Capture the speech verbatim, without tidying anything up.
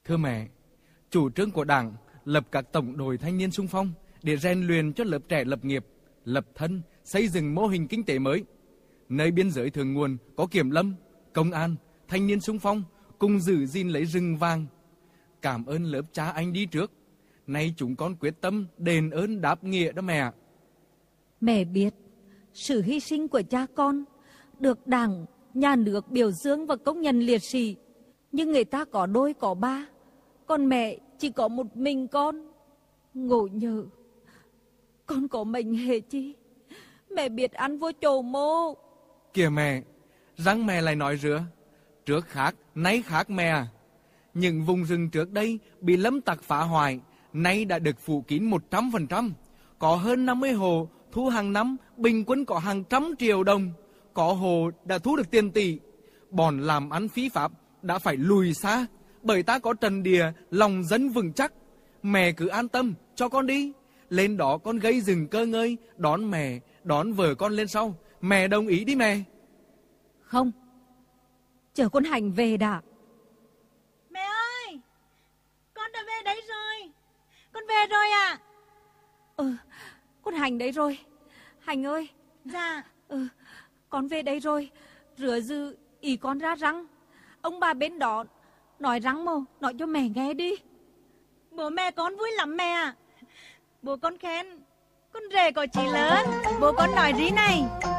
Thưa mẹ, chủ trương của Đảng lập các tổng đội thanh niên xung phong để rèn luyện cho lớp trẻ lập nghiệp, lập thân, xây dựng mô hình kinh tế mới. Nơi biên giới thượng nguồn có kiểm lâm, công an, thanh niên xung phong cùng giữ gìn lấy rừng vàng. Cảm ơn lớp cha anh đi trước. Nay chúng con quyết tâm đền ơn đáp nghĩa đó mẹ. Mẹ biết sự hy sinh của cha con được Đảng, nhà nước biểu dương và công nhận liệt sĩ, nhưng người ta có đôi có ba, còn mẹ chỉ có một mình con. Ngộ nhỡ con có mệnh hệ chi, mẹ biết ăn vô chầu mô. Kìa mẹ, răng mẹ lại nói rứa. Trước khác, nay khác mẹ à. Những vùng rừng trước đây bị lâm tặc phá hoại, nay đã được phủ kín một trăm phần trăm. Có hơn năm mươi hộ thu hàng năm bình quân có hàng trăm triệu đồng. Có hộ đã thu được tiền tỷ. Bọn làm ăn phí pháp đã phải lùi xa, bởi ta có trần địa, lòng dân vững chắc. Mẹ cứ an tâm, cho con đi. Lên đó con gây rừng cơ ngơi, đón mẹ, đón vợ con lên sau. Mẹ đồng ý đi mẹ. Không, chờ con Hành về đã. Mẹ ơi, con đã về đấy rồi. Con về rồi à? Ừ, con Hành đấy rồi. Hành ơi. Dạ. Ừ, con về đây rồi. Rửa dư ý con ra răng. Ông bà bên đó nói răng mồ, nói cho mẹ nghe đi. Bố mẹ con vui lắm mẹ ạ. Bố con khen con rể có chí lớn. Bố con nói rí này: